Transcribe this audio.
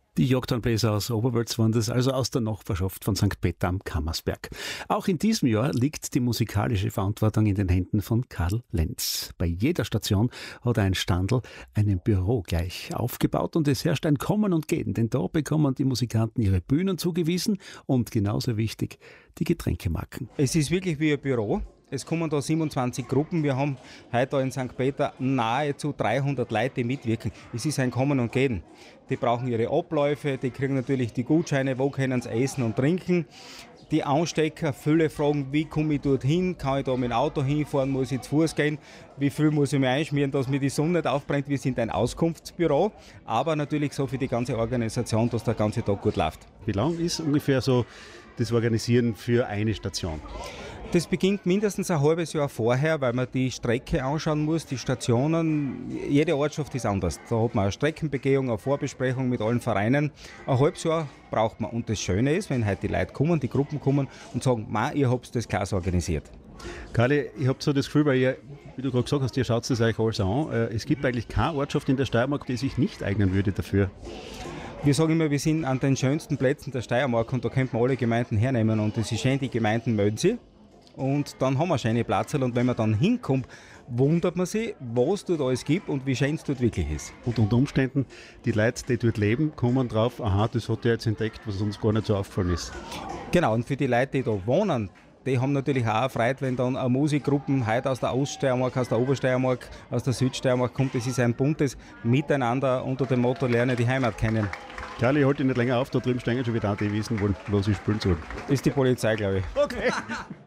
Die Jagdhornbläser aus Oberwölz waren das, also aus der Nachbarschaft von St. Peter am Kammersberg. Auch in diesem Jahr liegt die musikalische Verantwortung in den Händen von Karl Lenz. Bei jeder Station hat er ein Standl, ein Büro gleich aufgebaut und es herrscht ein Kommen und Gehen, denn da bekommen die Musikanten ihre Bühnen zugewiesen und genauso wichtig die Getränkemarken. Es ist wirklich wie ein Büro. Es kommen da 27 Gruppen. Wir haben heute in St. Peter nahezu 300 Leute, die mitwirken. Es ist ein Kommen und Gehen. Die brauchen ihre Abläufe, die kriegen natürlich die Gutscheine, wo können sie essen und trinken. Die Anstecker, viele fragen, wie komme ich dorthin? Kann ich da mit dem Auto hinfahren? Muss ich zu Fuß gehen? Wie viel muss ich mir einschmieren, dass mir die Sonne nicht aufbrennt? Wir sind ein Auskunftsbüro, aber natürlich so für die ganze Organisation, dass der ganze Tag gut läuft. Wie lang ist ungefähr so das Organisieren für eine Station? Das beginnt mindestens ein halbes Jahr vorher, weil man die Strecke anschauen muss, die Stationen. Jede Ortschaft ist anders. Da hat man eine Streckenbegehung, eine Vorbesprechung mit allen Vereinen. Ein halbes Jahr braucht man. Und das Schöne ist, wenn heute die Leute kommen, die Gruppen kommen und sagen, ihr habt das klasse organisiert. Karli, ich habe so das Gefühl, weil ihr, wie du gerade gesagt hast, ihr schaut es euch alles an. Es gibt eigentlich keine Ortschaft in der Steiermark, die sich nicht eignen würde dafür. Wir sagen immer, wir sind an den schönsten Plätzen der Steiermark und da könnten wir alle Gemeinden hernehmen. Und das ist schön, die Gemeinden melden sich. Und dann haben wir schöne Plätze und wenn man dann hinkommt, wundert man sich, was dort alles gibt und wie schön es dort wirklich ist. Und unter Umständen, die Leute, die dort leben, kommen drauf, aha, das hat er jetzt entdeckt, was uns gar nicht so aufgefallen ist. Genau, und für die Leute, die da wohnen, die haben natürlich auch eine Freude, wenn dann eine Musikgruppe heute aus der Oststeiermark, aus der Obersteiermark, aus der Südsteiermark kommt. Das ist ein buntes Miteinander unter dem Motto Lerne die Heimat kennen. Karli, ich halte dich nicht länger auf, da drüben stehen schon wieder die wissen wollen, was ich spielen soll. Das ist die Polizei, glaube ich. Okay.